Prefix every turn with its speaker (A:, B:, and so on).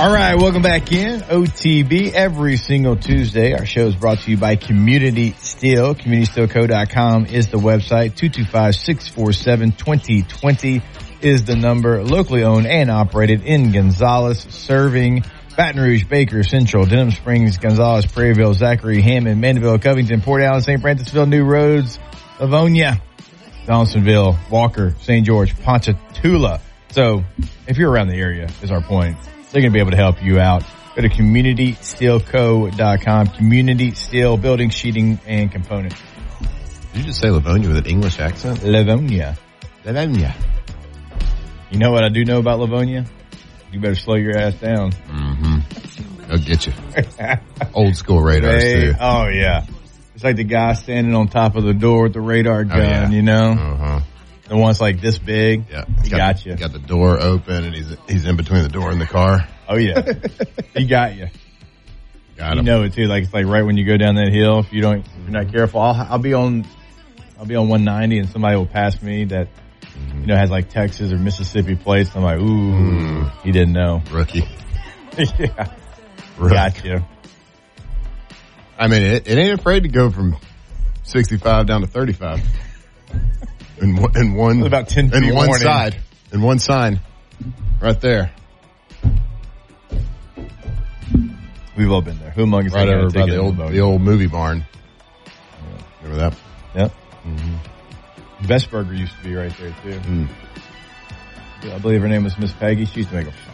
A: All right, welcome back in. OTB every single Tuesday. Our show is brought to you by Community Steel. CommunitySteelCo.com is the website. 225-64-7-2020 is the number. Locally owned and operated in Gonzales, serving Baton Rouge, Baker, Central, Denham Springs, Gonzales, Prairieville, Zachary, Hammond, Mandeville, Covington, Port Allen, St. Francisville, New Roads, Livonia, Donaldsonville, Walker, St. George, Ponchatoula. So if you're around the area, is our point, they're going to be able to help you out. Go to CommunitySteelCo.com. Community Steel, building, sheeting, and components.
B: Did you just say Livonia with an English accent?
A: Livonia.
B: Livonia.
A: You know what I do know about Livonia? You better slow your ass down.
B: Mm-hmm. I'll get you. Old school radars, too.
A: Oh, yeah. It's like the guy standing on top of the door with the radar gun, you know?
B: Uh-huh.
A: The one's like this big.
B: Yeah.
A: He got you.
B: Got the door open, and he's in between the door and the car.
A: Oh, yeah. He got you.
B: Got him.
A: You know it, too. Like, it's like right when you go down that hill, if you're not careful, I'll be on 190, and somebody will pass me that, you know, has like Texas or Mississippi plates. I'm like, ooh, he didn't know.
B: Rookie.
A: Yeah.
B: Rookie.
A: Got you.
B: I mean, it ain't afraid to go from 65 down to 35. In one,
A: about 10 feet
B: in one
A: warning.
B: side, in one sign, right there.
A: We've all been there. Who among us
B: Right over by
A: the
B: the old movie barn. Remember that?
A: Yep. Mm-hmm. Best Burger used to be right there too. I believe her name was Miss Peggy. She used to make a